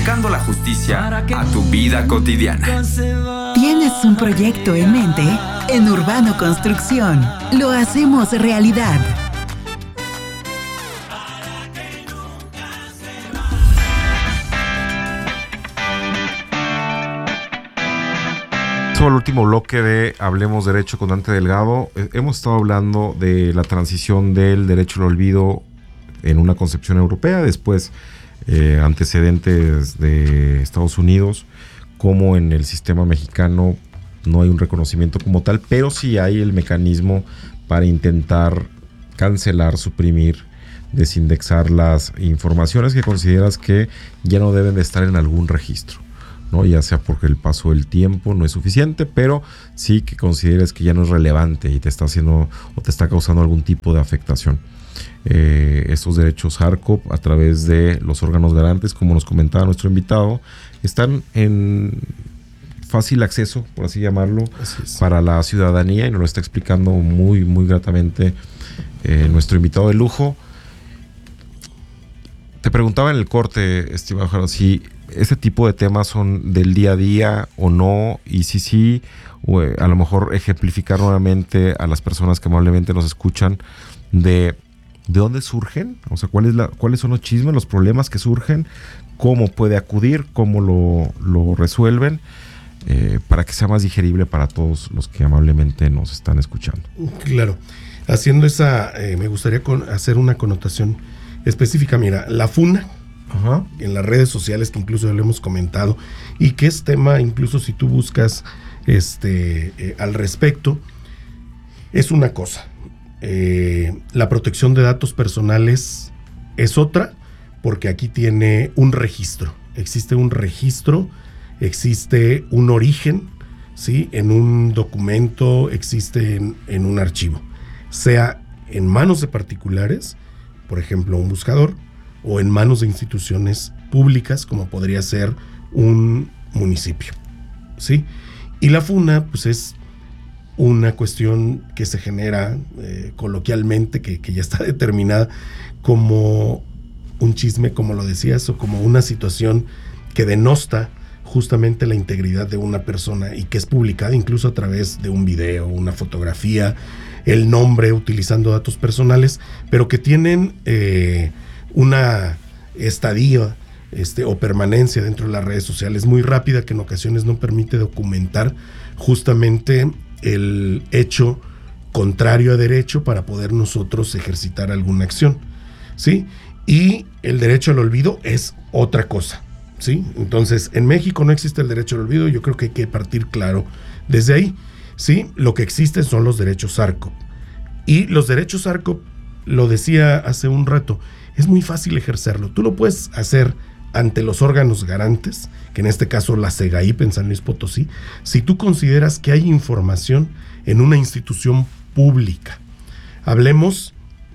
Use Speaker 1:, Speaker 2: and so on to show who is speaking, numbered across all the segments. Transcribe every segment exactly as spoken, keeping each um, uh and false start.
Speaker 1: aplicando la justicia a tu vida cotidiana.
Speaker 2: ¿Tienes un proyecto en mente? En Urbano Construcción lo hacemos realidad.
Speaker 3: El último bloque de Hablemos Derecho con Dante Delgado. Eh, hemos estado hablando de la transición del derecho al olvido en una concepción europea, después eh, antecedentes de Estados Unidos, como en el sistema mexicano no hay un reconocimiento como tal, pero sí hay el mecanismo para intentar cancelar, suprimir, desindexar las informaciones que consideras que ya no deben de estar en algún registro, ¿no? Ya sea porque el paso del tiempo no es suficiente, pero sí que consideres que ya no es relevante y te está haciendo o te está causando algún tipo de afectación. Eh, estos derechos ARCOP, a través de los órganos garantes, como nos comentaba nuestro invitado, están en fácil acceso, por así llamarlo, así es, para la ciudadanía, y nos lo está explicando muy, muy gratamente eh, nuestro invitado de lujo. Te preguntaba en el corte, estimado Gerardo, si este tipo de temas son del día a día o no, y si sí, o, eh, a lo mejor ejemplificar nuevamente a las personas que amablemente nos escuchan de, de dónde surgen, o sea, cuál es la, cuáles son los chismes, los problemas que surgen, cómo puede acudir, cómo lo, lo resuelven, eh, para que sea más digerible para todos los que amablemente nos están escuchando.
Speaker 4: Claro, haciendo esa, eh, me gustaría con, hacer una connotación específica. Mira, la FUNA, ajá, en las redes sociales, que incluso ya lo hemos comentado, y que es tema, incluso si tú buscas este eh, al respecto, es una cosa. Eh, la protección de datos personales es otra, porque aquí tiene un registro, existe un registro, existe un origen, ¿sí? En un documento, existe en, en un archivo, sea en manos de particulares, por ejemplo un buscador, o en manos de instituciones públicas, como podría ser un municipio, ¿sí? Y la FUNA, pues es una cuestión que se genera eh, coloquialmente, que, que ya está determinada como un chisme, como lo decías, o como una situación que denosta justamente la integridad de una persona y que es publicada incluso a través de un video, una fotografía, el nombre, utilizando datos personales, pero que tienen eh, una estadía este, o permanencia dentro de las redes sociales muy rápida, que en ocasiones no permite documentar justamente el hecho contrario a derecho para poder nosotros ejercitar alguna acción, ¿sí? Y el derecho al olvido es otra cosa, ¿sí? Entonces, en México no existe el derecho al olvido, yo creo que hay que partir claro desde ahí, ¿sí? Lo que existe son los derechos ARCOP. Y los derechos ARCOP, lo decía hace un rato, es muy fácil ejercerlo. Tú lo puedes hacer ante los órganos garantes, que en este caso la SEGAIP en San Luis Potosí, si tú consideras que hay información en una institución pública. Hablemos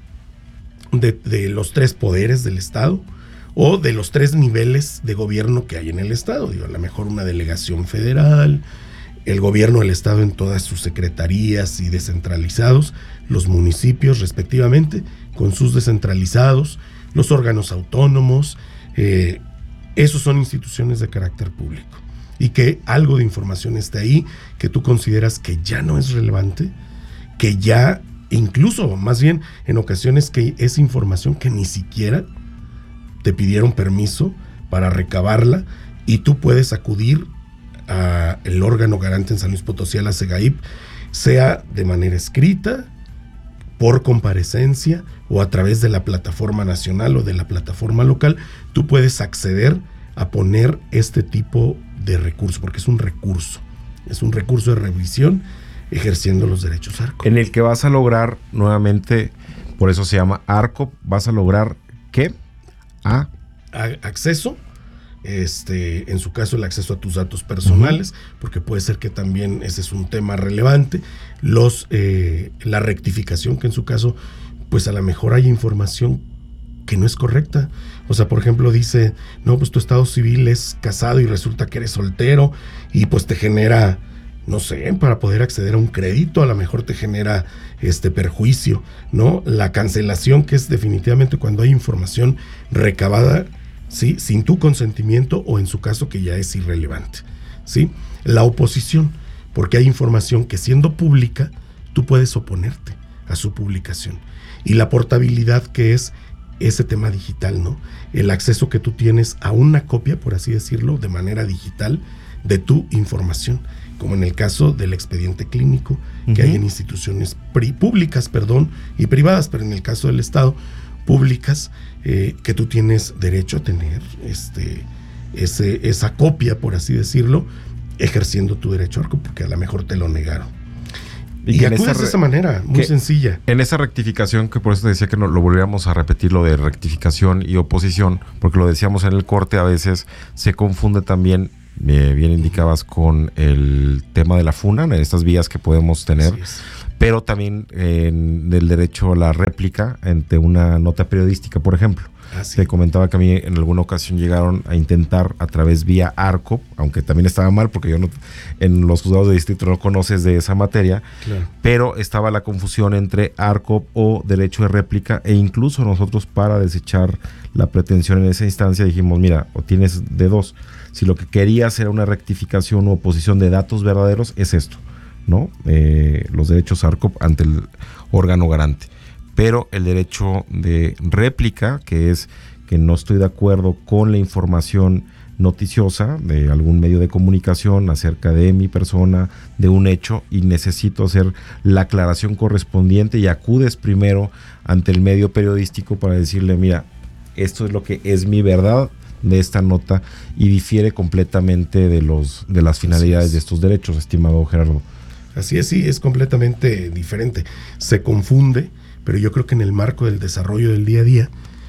Speaker 4: de, de los tres poderes del Estado o de los tres niveles de gobierno que hay en el Estado. Digo, a lo mejor una delegación federal, el gobierno del Estado en todas sus secretarías y descentralizados, los municipios respectivamente con sus descentralizados, los órganos autónomos, eh, esos son instituciones de carácter público, y que algo de información esté ahí que tú consideras que ya no es relevante, que ya, incluso más bien en ocasiones, que es información que ni siquiera te pidieron permiso para recabarla, y tú puedes acudir a el órgano garante en San Luis Potosí, a la SEGAIP, sea de manera escrita, por comparecencia o a través de la plataforma nacional o de la plataforma local. Tú puedes acceder a poner este tipo de recurso, porque es un recurso, es un recurso de revisión ejerciendo los derechos ARCOP.
Speaker 3: En el que vas a lograr nuevamente, por eso se llama ARCOP, vas a lograr ¿qué? A,
Speaker 4: a acceso. Este, en su caso el acceso a tus datos personales, uh-huh, porque puede ser que también ese es un tema relevante, los eh, la rectificación, que en su caso pues a lo mejor hay información que no es correcta, o sea, por ejemplo dice, no, pues tu estado civil es casado y resulta que eres soltero, y pues te genera, no sé, para poder acceder a un crédito, a lo mejor te genera este perjuicio, ¿no? La cancelación, que es definitivamente cuando hay información recabada ¿sí? Sin tu consentimiento o en su caso que ya es irrelevante, ¿sí? La oposición, porque hay información que siendo pública tú puedes oponerte a su publicación. Y la portabilidad, que es ese tema digital, ¿no? El acceso que tú tienes a una copia, por así decirlo, de manera digital de tu información, como en el caso del expediente clínico que uh-huh. hay en instituciones pri- públicas, perdón, y privadas, pero en el caso del Estado, públicas, eh, que tú tienes derecho a tener este, ese, esa copia, por así decirlo, ejerciendo tu derecho a ARCOP, porque a lo mejor te lo negaron. Y, y acudes de esa manera, muy sencilla.
Speaker 3: En esa rectificación, que por eso te decía que no, lo volvíamos a repetir, lo de rectificación y oposición, porque lo decíamos en el corte, a veces se confunde también, eh, bien indicabas, con el tema de la FUNA, en estas vías que podemos tener, pero también eh, en el derecho a la réplica ante una nota periodística, por ejemplo. Ah, sí. Te comentaba que a mí en alguna ocasión llegaron a intentar a través vía ARCOP, aunque también estaba mal porque yo no, en los juzgados de distrito no conoces de esa materia, claro. Pero estaba la confusión entre ARCOP o derecho de réplica, e incluso nosotros, para desechar la pretensión en esa instancia, dijimos, mira, o tienes de dos, si lo que querías era una rectificación u oposición de datos verdaderos, es esto, ¿no? Eh, los derechos ARCOP ante el órgano garante. Pero el derecho de réplica, que es que no estoy de acuerdo con la información noticiosa de algún medio de comunicación acerca de mi persona, de un hecho, y necesito hacer la aclaración correspondiente, y acudes primero ante el medio periodístico para decirle, mira, esto es lo que es mi verdad de esta nota y difiere completamente de los de las finalidades de estos derechos, estimado Gerardo.
Speaker 4: Así es, sí, es completamente diferente. Se confunde, pero yo creo que en el marco del desarrollo del día a día,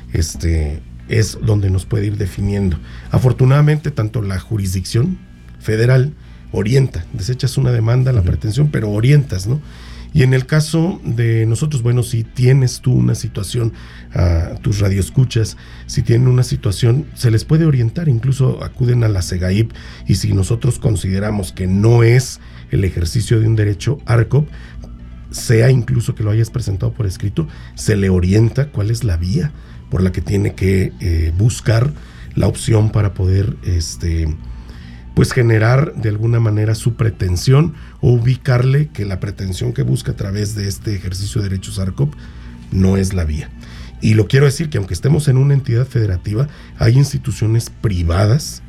Speaker 4: este, es donde nos puede ir definiendo. Afortunadamente, tanto la jurisdicción federal orienta, desechas una demanda, la uh-huh. pretensión, pero orientas, ¿no? Y en el caso de nosotros, bueno, si tienes tú una situación, uh, tus radioescuchas, si tienen una situación, se les puede orientar, incluso acuden a la SEGAIP, y si nosotros consideramos que no es el ejercicio de un derecho ARCOP, sea incluso que lo hayas presentado por escrito, se le orienta cuál es la vía por la que tiene que eh, buscar la opción para poder este, pues generar de alguna manera su pretensión, o ubicarle que la pretensión que busca a través de este ejercicio de derechos ARCOP no es la vía. Y lo quiero decir que aunque estemos en una entidad federativa, hay instituciones privadas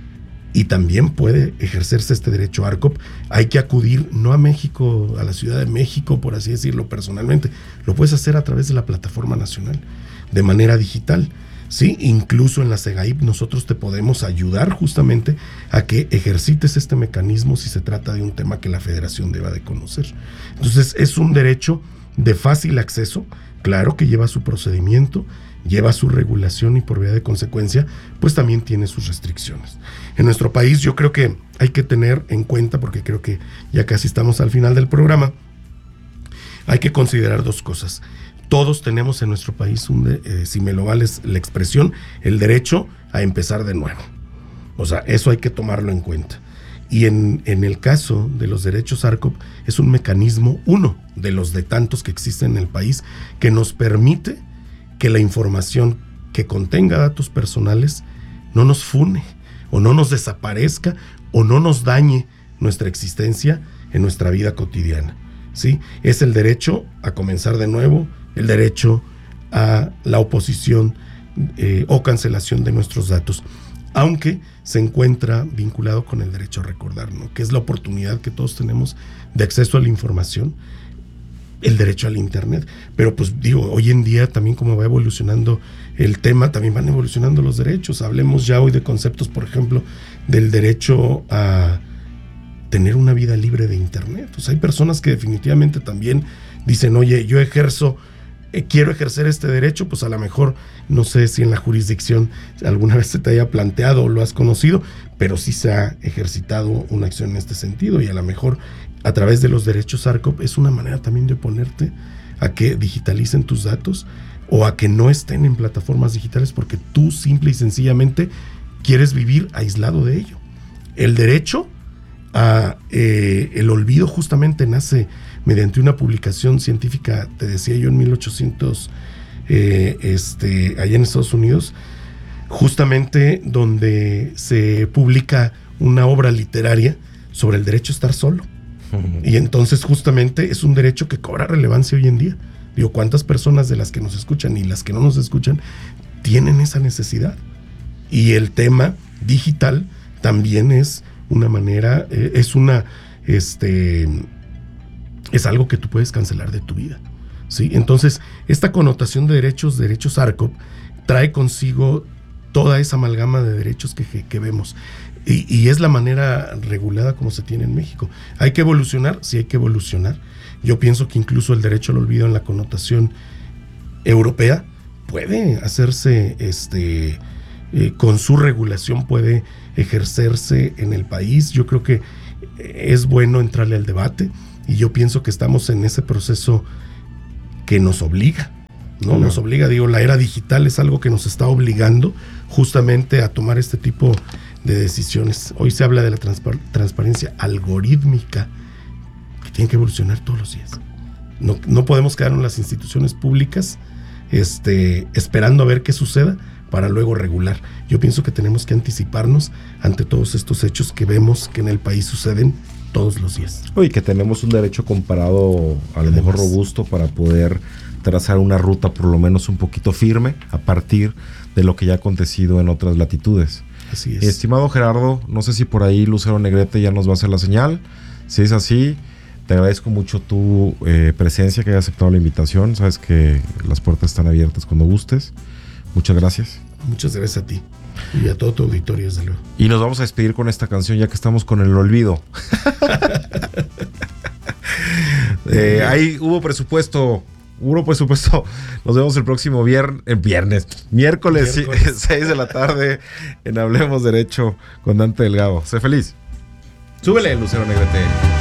Speaker 4: y también puede ejercerse este derecho ARCOP. Hay que acudir no a México, a la Ciudad de México, por así decirlo, personalmente. Lo puedes hacer a través de la plataforma nacional, de manera digital. Sí, incluso en la SEGAIP nosotros te podemos ayudar justamente a que ejercites este mecanismo si se trata de un tema que la federación deba de conocer. Entonces es un derecho de fácil acceso, claro que lleva su procedimiento, lleva su regulación, y por vía de consecuencia pues también tiene sus restricciones. En nuestro país yo creo que hay que tener en cuenta, porque creo que ya casi estamos al final del programa, hay que considerar dos cosas. Todos tenemos en nuestro país, un, eh, si me lo vales la expresión, el derecho a empezar de nuevo. O sea, eso hay que tomarlo en cuenta. Y en, en el caso de los derechos ARCOP, es un mecanismo, uno de los de tantos que existen en el país, que nos permite que la información que contenga datos personales no nos fune, o no nos desaparezca, o no nos dañe nuestra existencia en nuestra vida cotidiana. ¿Sí? Es el derecho a comenzar de nuevo, el derecho a la oposición eh, o cancelación de nuestros datos, aunque se encuentra vinculado con el derecho a recordar, ¿no? Que es la oportunidad que todos tenemos de acceso a la información, el derecho al internet. Pero pues digo, hoy en día también, como va evolucionando el tema, también van evolucionando los derechos. Hablemos ya hoy de conceptos, por ejemplo, del derecho a tener una vida libre de internet. Pues hay personas que definitivamente también dicen, oye, yo ejerzo Eh, quiero ejercer este derecho, pues a lo mejor, no sé si en la jurisdicción alguna vez se te haya planteado o lo has conocido, pero sí se ha ejercitado una acción en este sentido, y a lo mejor a través de los derechos ARCOP es una manera también de oponerte a que digitalicen tus datos o a que no estén en plataformas digitales porque tú simple y sencillamente quieres vivir aislado de ello. El derecho a eh, el olvido justamente nace mediante una publicación científica, te decía yo, en mil ochocientos, eh, este, allá en Estados Unidos, justamente donde se publica una obra literaria sobre el derecho a estar solo. Y entonces justamente es un derecho que cobra relevancia hoy en día. Digo, ¿cuántas personas de las que nos escuchan y las que no nos escuchan tienen esa necesidad? Y el tema digital también es una manera, eh, es una, este, es algo que tú puedes cancelar de tu vida, ¿sí? Entonces, esta connotación de derechos, derechos ARCOP, trae consigo toda esa amalgama de derechos que, que, que vemos. Y, y es la manera regulada como se tiene en México. ¿Hay que evolucionar? Sí, hay que evolucionar. Yo pienso que incluso el derecho al olvido en la connotación europea puede hacerse, este, eh, con su regulación puede ejercerse en el país. Yo creo que es bueno entrarle al debate y yo pienso que estamos en ese proceso que nos obliga, ¿no? Nos obliga, digo, la era digital es algo que nos está obligando justamente a tomar este tipo de decisiones. Hoy se habla de la transpar- transparencia algorítmica que tiene que evolucionar todos los días. No, no podemos quedar en las instituciones públicas este, esperando a ver qué suceda para luego regular. Yo pienso que tenemos que anticiparnos ante todos estos hechos que vemos que en el país suceden todos los días.
Speaker 3: Oye, que tenemos un derecho comparado a lo mejor robusto para poder trazar una ruta por lo menos un poquito firme a partir de lo que ya ha acontecido en otras latitudes.
Speaker 4: Así es.
Speaker 3: Estimado Gerardo, no sé si por ahí Lucero Negrete ya nos va a hacer la señal. Si es así, te agradezco mucho tu eh, presencia, que hayas aceptado la invitación. Sabes que las puertas están abiertas cuando gustes. Muchas gracias.
Speaker 4: Muchas gracias a ti y a todo tu auditorio, desde luego.
Speaker 3: Y nos vamos a despedir con esta canción ya que estamos con el olvido. eh, ahí hubo presupuesto. Hubo presupuesto. Nos vemos el próximo viernes, eh, viernes, miércoles, miércoles. seis de la tarde en Hablemos Derecho con Dante Delgado. Sé feliz. Súbele, Lucero Negrete.